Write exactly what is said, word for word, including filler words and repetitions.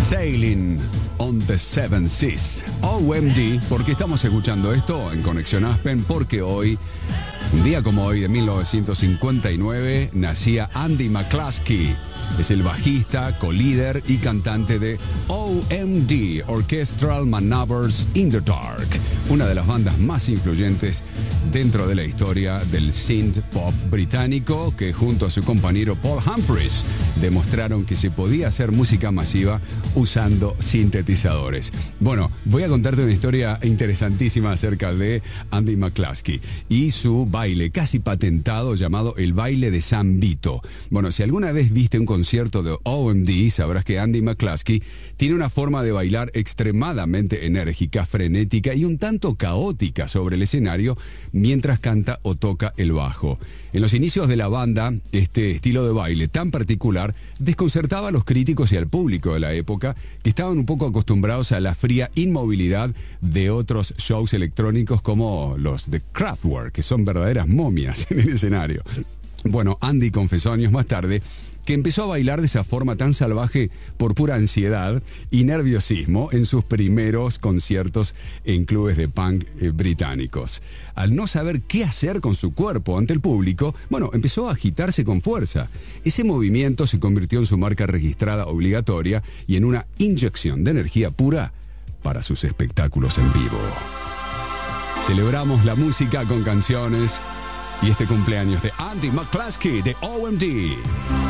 Sailing on the Seven Seas. O M D, porque estamos escuchando esto en Conexión Aspen, porque hoy, un día como hoy de mil novecientos cincuenta y nueve, nacía Andy McCluskey. Es el bajista, co-líder y cantante de O M D, Orchestral Maneuvers in the Dark, una de las bandas más influyentes dentro de la historia del synth pop británico, que junto a su compañero Paul Humphries demostraron que se podía hacer música masiva usando sintetizadores. Bueno, voy a contarte una historia interesantísima acerca de Andy McCluskey y su baile casi patentado llamado el baile de San Vito. Bueno, si alguna vez viste un concierto de O M D, sabrás que Andy McCluskey tiene una forma de bailar extremadamente enérgica, frenética y un tanto caótica sobre el escenario mientras canta o toca el bajo. En los inicios de la banda, este estilo de baile tan particular desconcertaba a los críticos y al público de la época, que estaban un poco acostumbrados a la fría inmovilidad de otros shows electrónicos como los de Kraftwerk, que son verdaderas momias en el escenario. Bueno, Andy confesó años más tarde que empezó a bailar de esa forma tan salvaje por pura ansiedad y nerviosismo en sus primeros conciertos en clubes de punk eh, británicos. Al no saber qué hacer con su cuerpo ante el público, bueno, empezó a agitarse con fuerza. Ese movimiento se convirtió en su marca registrada obligatoria y en una inyección de energía pura para sus espectáculos en vivo. Celebramos la música con canciones y este cumpleaños de Andy McCluskey de O M D.